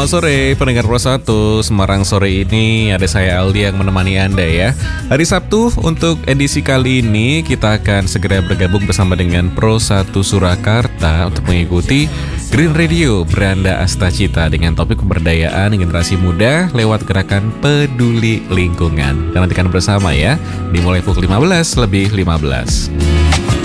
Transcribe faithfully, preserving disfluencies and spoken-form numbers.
Selamat sore pendengar Pro satu Semarang. Sore ini ada saya Aldi yang menemani Anda ya. Hari Sabtu untuk edisi kali ini kita akan segera bergabung bersama dengan Pro satu Surakarta untuk mengikuti Green Radio Beranda Astacita dengan topik pemberdayaan generasi muda lewat gerakan peduli lingkungan. Dan nantikan bersama ya, dimulai pukul lima belas lebih lima belas.